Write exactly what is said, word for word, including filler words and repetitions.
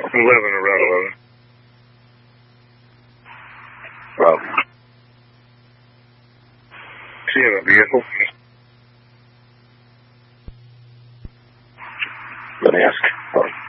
eleven or Route eleven. Rob. Seeing a vehicle. Let me ask.